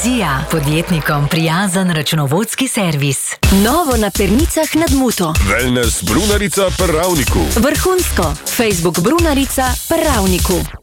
Vizija. Podjetnikom prijazen računovodski servis. Novo na Pernicah nad Muto. Wellness Brunarica pri Ravniku. Vrhunsko. Facebook Brunarica pri Ravniku.